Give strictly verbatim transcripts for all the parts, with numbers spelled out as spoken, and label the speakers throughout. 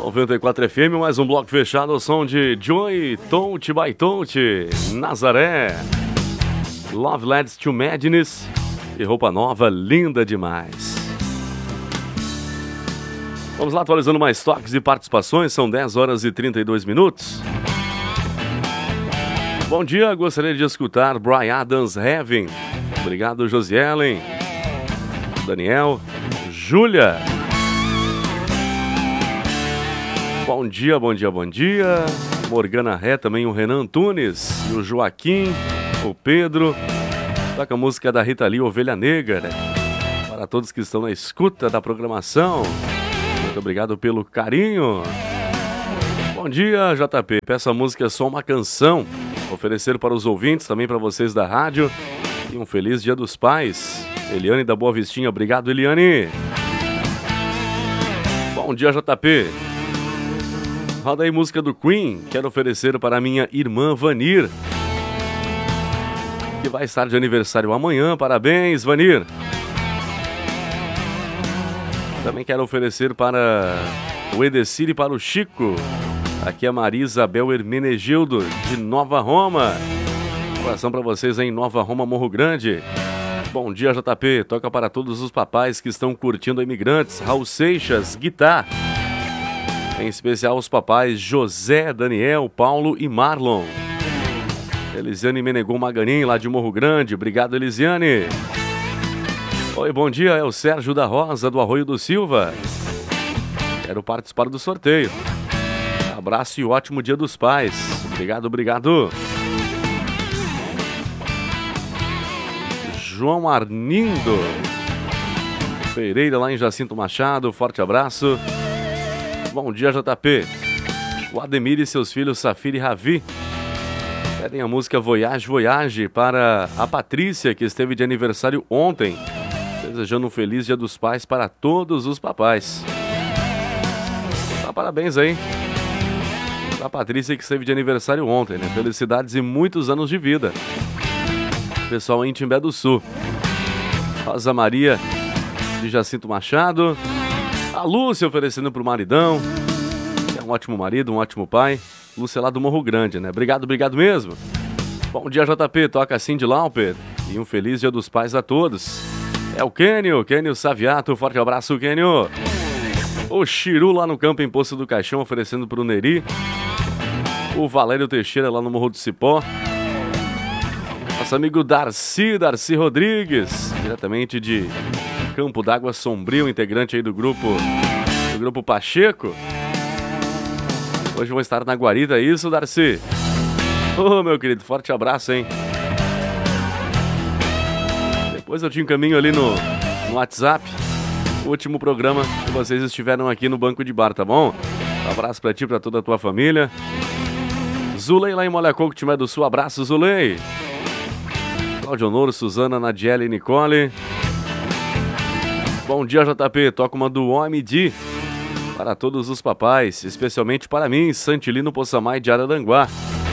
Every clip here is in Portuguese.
Speaker 1: noventa e quatro F M, mais um bloco fechado ao som de Joy, Tonte by Tonte, Nazaré, Love Leads to Madness e Roupa Nova, linda demais. Vamos lá, atualizando mais toques e participações, são dez horas e trinta e dois minutos. Bom dia, gostaria de escutar Bryan Adams, Heaven. Obrigado, Josielen, Daniel, Júlia. Bom dia, bom dia, bom dia. Morgana Ré, também o Renan Antunes, e o Joaquim, o Pedro. Toca a música da Rita Lee, Ovelha Negra. Para todos que estão na escuta da programação, muito obrigado pelo carinho. Bom dia, J P. Peço a música Só Uma Canção. Oferecer para os ouvintes, também para vocês da rádio. E um feliz Dia dos Pais. Eliane da Boa Vistinha, obrigado, Eliane. Bom dia, J P. Roda aí música do Queen. Quero oferecer para minha irmã Vanir, que vai estar de aniversário amanhã. Parabéns, Vanir. Também quero oferecer para o Edecir e para o Chico. Aqui é a Maria Isabel Hermenegildo, de Nova Roma. Coração para vocês aí em Nova Roma, Morro Grande. Bom dia, J P. Toca para todos os papais que estão curtindo Imigrantes. Raul Seixas, guitarra. Em especial os papais José, Daniel, Paulo e Marlon. Elisiane Menegou Maganin, lá de Morro Grande. Obrigado, Elisiane. Oi, bom dia. É o Sérgio da Rosa, do Arroio do Silva. Quero participar do sorteio. Abraço e ótimo Dia dos Pais. Obrigado, obrigado. João Arnindo Pereira, lá em Jacinto Machado. Forte abraço. Bom dia, J P. O Ademir e seus filhos Safira e Ravi pedem a música Voyage, Voyage para a Patrícia, que esteve de aniversário ontem. Desejando um feliz Dia dos Pais para todos os papais. Tá, parabéns aí a Patrícia, que esteve de aniversário ontem, né? Felicidades e muitos anos de vida. Pessoal em Timbé do Sul. Rosa Maria de Jacinto Machado. A Lúcia oferecendo pro maridão. É um ótimo marido, um ótimo pai. Lúcia lá do Morro Grande, né? Obrigado, obrigado mesmo. Bom dia, J P. Toca Cindy Lauper. E um feliz Dia dos Pais a todos. É o Kênio, Kênio Saviato. Forte abraço, Kênio. O Chiru lá no campo em Poço do Caixão oferecendo pro Neri. O Valério Teixeira lá no Morro do Cipó. Nosso amigo Darcy, Darcy Rodrigues, diretamente de Campo d'Água Sombrio, integrante aí do grupo do grupo Pacheco. Hoje vou estar na guarida, é isso, Darcy? Ô, oh, meu querido, forte abraço, hein? Depois eu te encaminho ali no, no WhatsApp o último programa que vocês estiveram aqui no Banco de Bar, tá bom? Um abraço pra ti e pra toda a tua família. Zulei lá em Molhacoco, Timé do Sul, abraço, Zulei. Cláudio Honor, Suzana, Nadiele e Nicole. Bom dia, J P. Toca uma do O M D para todos os papais, especialmente para mim, Santilino Poçamai de Araranguá.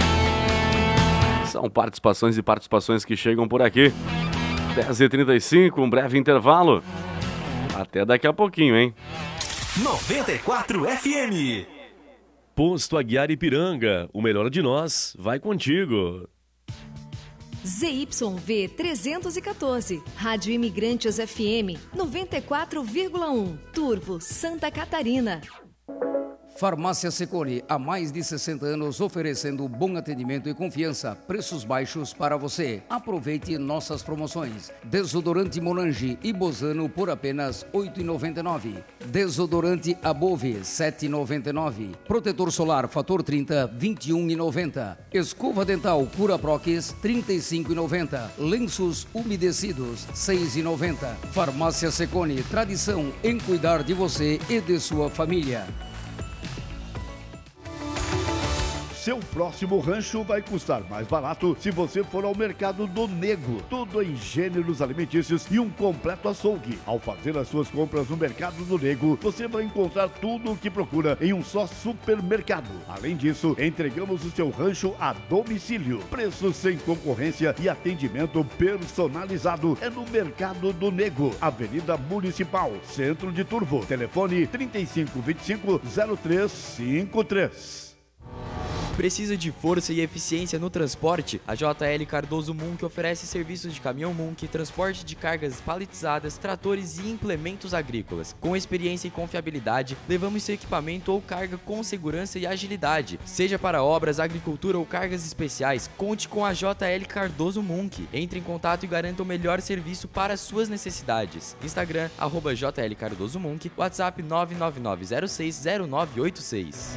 Speaker 1: São participações e participações que chegam por aqui. dez e trinta e cinco, um breve intervalo. Até daqui a pouquinho, hein?
Speaker 2: noventa e quatro F M.
Speaker 3: Posto Aguiar Ipiranga, o melhor de nós, vai contigo.
Speaker 4: Z Y V trezentos e quatorze, Rádio Imigrantes F M noventa e quatro vírgula um, Turvo, Santa Catarina.
Speaker 5: Farmácia Secone, há mais de sessenta anos oferecendo bom atendimento e confiança, preços baixos para você. Aproveite nossas promoções. Desodorante Monange e Bozano por apenas oito reais e noventa e nove centavos. Desodorante Above, sete reais e noventa e nove centavos. Protetor solar Fator trinta, vinte e um reais e noventa centavos. Escova dental Cura Prox, trinta e cinco reais e noventa centavos. Lenços umedecidos, seis reais e noventa centavos. Farmácia Secone, tradição em cuidar de você e de sua família.
Speaker 6: Seu próximo rancho vai custar mais barato se você for ao Mercado do Nego. Tudo em gêneros alimentícios e um completo açougue. Ao fazer as suas compras no Mercado do Nego, você vai encontrar tudo o que procura em um só supermercado. Além disso, entregamos o seu rancho a domicílio. Preços sem concorrência e atendimento personalizado é no Mercado do Nego, Avenida Municipal, Centro de Turvo. Telefone trinta e cinco, vinte e cinco, zero três cinco três.
Speaker 7: Precisa de força e eficiência no transporte? A J L Cardoso Munk oferece serviços de caminhão Munk, transporte de cargas paletizadas, tratores e implementos agrícolas. Com experiência e confiabilidade, levamos seu equipamento ou carga com segurança e agilidade. Seja para obras, agricultura ou cargas especiais, conte com a J L Cardoso Munk. Entre em contato e garanta o melhor serviço para suas necessidades. Instagram, arroba J L Cardoso Munk, WhatsApp nove nove nove zero seis zero nove oito seis.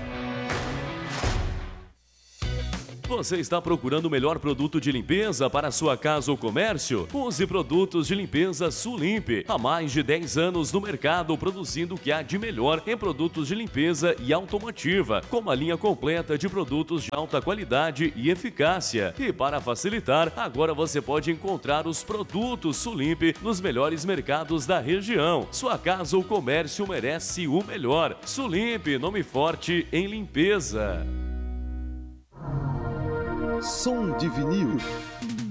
Speaker 3: Você está procurando o melhor produto de limpeza para sua casa ou comércio? Use produtos de limpeza Sulimp. Há mais de dez anos no mercado, produzindo o que há de melhor em produtos de limpeza e automotiva, com uma linha completa de produtos de alta qualidade e eficácia. E para facilitar, agora você pode encontrar os produtos Sulimp nos melhores mercados da região. Sua casa ou comércio merece o melhor. Sulimp, nome forte em limpeza.
Speaker 8: Som de vinil.